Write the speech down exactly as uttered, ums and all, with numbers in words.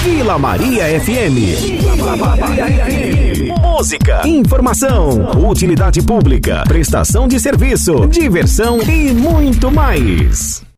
Vila Maria F M. Vila Maria F M. Música, informação, utilidade pública, prestação de serviço, diversão e muito mais.